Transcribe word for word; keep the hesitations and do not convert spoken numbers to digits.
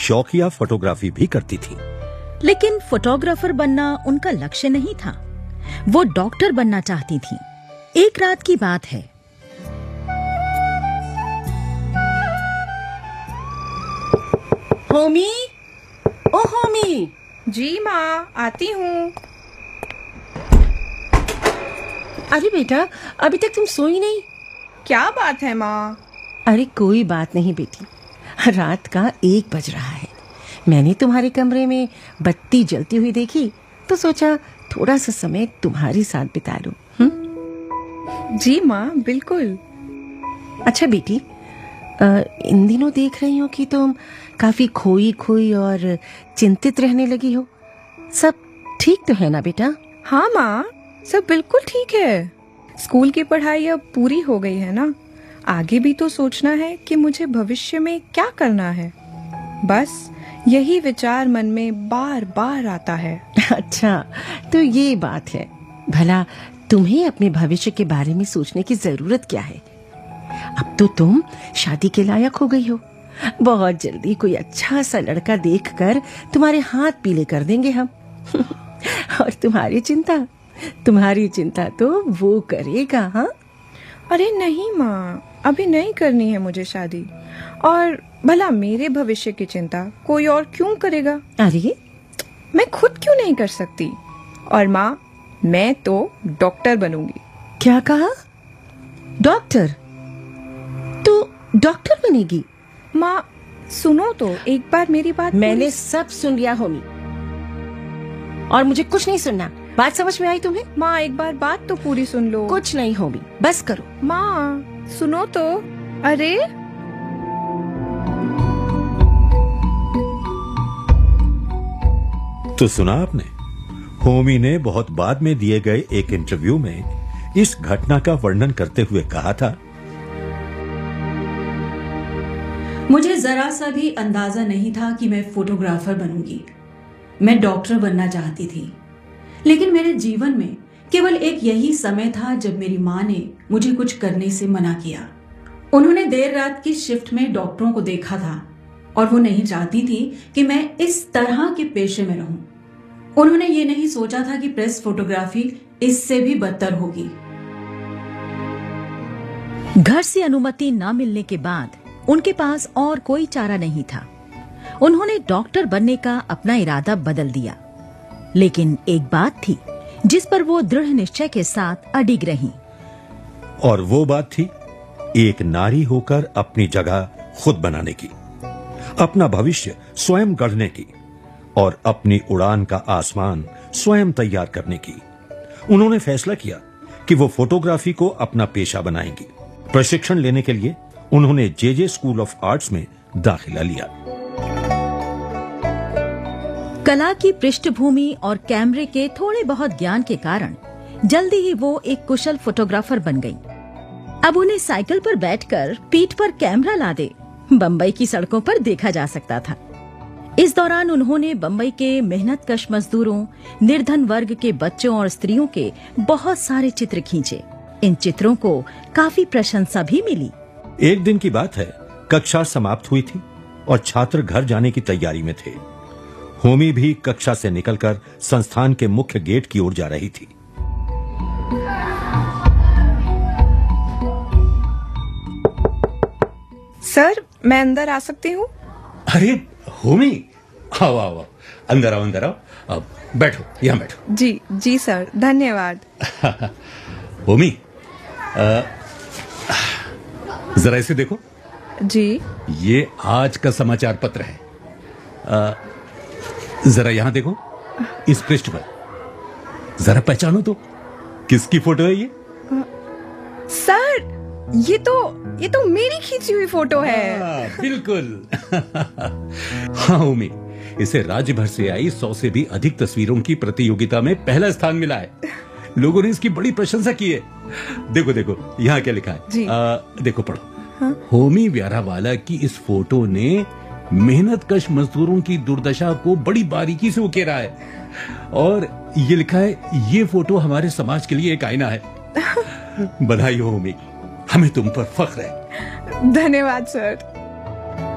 शौकिया फोटोग्राफी भी करती थी। लेकिन फोटोग्राफर बनना उनका लक्ष्य नहीं था। वो डॉक्टर बनना चाहती थी। एक रात की बात है। होमी, ओ होमी। जी माँ, आती हूँ। अरे बेटा, अभी तक तुम सोई नहीं? क्या बात है माँ? अरे कोई बात नहीं बेटी, रात का एक बज रहा है। मैंने तुम्हारे कमरे में बत्ती जलती हुई देखी तो सोचा थोड़ा सा समय तुम्हारे साथ बिता लूं। हम्म? जी माँ, बिल्कुल। अच्छा बेटी, आ, इन दिनों देख रही हूँ कि तुम काफी खोई खोई और चिंतित रहने लगी हो। सब ठीक तो है ना बेटा? हाँ माँ, सब बिल्कुल ठीक है। स्कूल की पढ़ाई अब पूरी हो गई है ना, आगे भी तो सोचना है कि मुझे भविष्य में क्या करना है। बस यही विचार मन में बार बार आता है। अच्छा, तो ये बात है। भला तुम्हें अपने भविष्य के बारे में सोचने की जरूरत क्या है? अब तो तुम शादी के लायक हो गई हो। बहुत जल्दी कोई अच्छा सा लड़का देखकर तुम्हारे हाथ पीले कर देंगे हम। और तुम्हारी चिंता तुम्हारी चिंता तो वो करेगा। हाँ, अरे नहीं माँ, अभी नहीं करनी है मुझे शादी। और भला मेरे भविष्य की चिंता कोई और क्यों करेगा? अरे मैं खुद क्यों नहीं कर सकती? और माँ, मैं तो डॉक्टर बनूंगी। क्या कहा? डॉक्टर? तू डॉक्टर बनेगी? माँ सुनो तो, एक बार मेरी बात। मैंने सब सुन लिया होमी, और मुझे कुछ नहीं सुनना। बात समझ में आई तुम्हें? माँ एक बार बात तो पूरी सुन लो। कुछ नहीं होमी, बस करो। माँ सुनो तो। अरे तो सुना आपने, होमी ने बहुत बाद में दिए गए एक इंटरव्यू में इस घटना का वर्णन करते हुए कहा था, मुझे जरा सा भी अंदाजा नहीं था कि मैं फोटोग्राफर बनूंगी। मैं डॉक्टर बनना चाहती थी, लेकिन मेरे जीवन में केवल एक यही समय था जब मेरी माँ ने मुझे कुछ करने से मना किया। उन्होंने देर रात की शिफ्ट में डॉक्टरों को देखा था और वो नहीं चाहती थी कि मैं इस तरह के पेशे में रहूं। उन्होंने ये नहीं सोचा था कि प्रेस फोटोग्राफी इससे भी बदतर होगी। घर से अनुमति न मिलने के बाद उनके पास और कोई चारा नहीं था। उन्होंने डॉक्टर बनने का अपना इरादा बदल दिया। लेकिन एक बात थी जिस पर वो दृढ़ निश्चय के साथ अडिग रहीं। और वो बात थी एक नारी होकर अपनी जगह खुद बनाने की, अपना भविष्य स्वयं गढ़ने की और अपनी उड़ान का आसमान स्वयं तैयार करने की। उन्होंने फैसला किया कि वो फोटोग्राफी को अपना पेशा बनाएंगी। प्रशिक्षण लेने के लिए उन्होंने जे जे स्कूल ऑफ आर्ट्स में दाखिला लिया। कला की पृष्ठभूमि और कैमरे के थोड़े बहुत ज्ञान के कारण जल्दी ही वो एक कुशल फोटोग्राफर बन गई। अब उन्हें साइकिल पर बैठकर पीठ पर कैमरा लादे बम्बई की सड़कों पर देखा जा सकता था। इस दौरान उन्होंने बम्बई के मेहनतकश मजदूरों, निर्धन वर्ग के बच्चों और स्त्रियों के बहुत सारे चित्र खींचे। इन चित्रों को काफी प्रशंसा भी मिली। एक दिन की बात है, कक्षा समाप्त हुई थी और छात्र घर जाने की तैयारी में थे। होमी भी कक्षा से निकलकर संस्थान के मुख्य गेट की ओर जा रही थी। सर, मैं अंदर आ सकती हूँ? अरे होमी, आओ आओ आओ, अंदर आओ अंदर आओ। अब बैठो, यहाँ बैठो। जी जी सर, धन्यवाद। होमी, जरा इसे देखो। जी। ये आज का समाचार पत्र है। आ, जरा यहां देखो, इस पृष्ठ पर जरा पहचानो तो किसकी फोटो है ये? सर, ये तो ये तो मेरी खींची हुई फोटो है। आ, बिल्कुल। हाँ होमी, इसे राज्य भर से आई सौ से भी अधिक तस्वीरों की प्रतियोगिता में पहला स्थान मिला है। लोगों ने इसकी बड़ी प्रशंसा की है। देखो देखो, यहाँ क्या लिखा है? जी। आ, देखो पढ़ो। हाँ? होमी व्यारावाला की इस फोटो ने मेहनतकश मजदूरों की दुर्दशा को बड़ी बारीकी से उकेरा है। और ये लिखा है, ये फोटो हमारे समाज के लिए एक आईना है। बधाई हो होमी, हमें तुम पर फख्र है। धन्यवाद सर।